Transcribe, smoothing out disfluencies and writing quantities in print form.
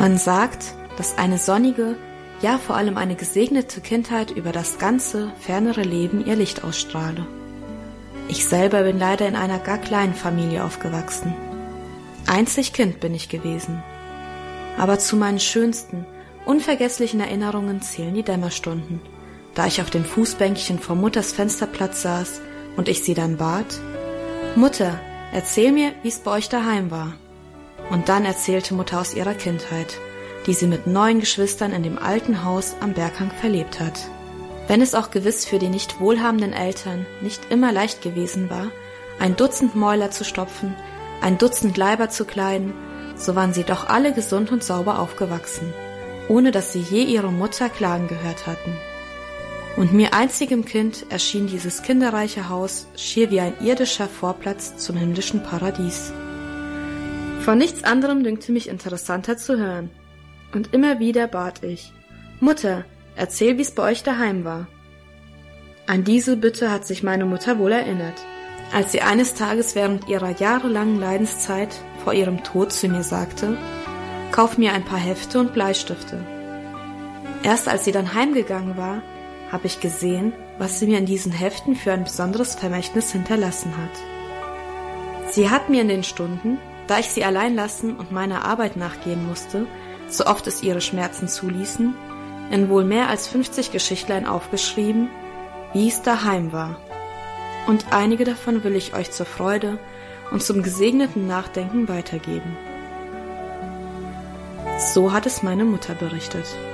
Man sagt, dass eine sonnige, ja vor allem eine gesegnete Kindheit über das ganze, fernere Leben ihr Licht ausstrahle. Ich selber bin leider in einer gar kleinen Familie aufgewachsen. Einzig Kind bin ich gewesen. Aber zu meinen schönsten, unvergesslichen Erinnerungen zählen die Dämmerstunden, da ich auf dem Fußbänkchen vor Mutters Fensterplatz saß und ich sie dann bat: »Mutter, erzähl mir, wie es bei euch daheim war.« Und dann erzählte Mutter aus ihrer Kindheit, die sie mit 9 Geschwistern in dem alten Haus am Berghang verlebt hat. Wenn es auch gewiss für die nicht wohlhabenden Eltern nicht immer leicht gewesen war, ein Dutzend Mäuler zu stopfen, ein Dutzend Leiber zu kleiden, so waren sie doch alle gesund und sauber aufgewachsen, ohne dass sie je ihre Mutter klagen gehört hatten. Und mir einzigem Kind erschien dieses kinderreiche Haus schier wie ein irdischer Vorplatz zum himmlischen Paradies. Von nichts anderem dünkte mich interessanter zu hören. Und immer wieder bat ich: »Mutter, erzähl, wie es bei euch daheim war.« An diese Bitte hat sich meine Mutter wohl erinnert, als sie eines Tages während ihrer jahrelangen Leidenszeit vor ihrem Tod zu mir sagte: »Kauf mir ein paar Hefte und Bleistifte.« Erst als sie dann heimgegangen war, habe ich gesehen, was sie mir in diesen Heften für ein besonderes Vermächtnis hinterlassen hat. Sie hat mir in den Stunden, da ich sie allein lassen und meiner Arbeit nachgehen musste, so oft es ihre Schmerzen zuließen, in wohl mehr als 50 Geschichtlein aufgeschrieben, wie es daheim war. Und einige davon will ich euch zur Freude und zum gesegneten Nachdenken weitergeben. So hat es meine Mutter berichtet.